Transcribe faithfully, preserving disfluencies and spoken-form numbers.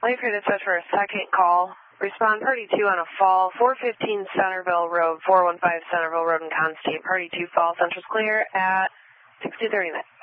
Wait for dispatch for a second call. Respond party two on a fall, four fifteen Centerville Road, four one five Centerville Road in Constantine. Party two fall, Central's clear at sixty thirty-nine.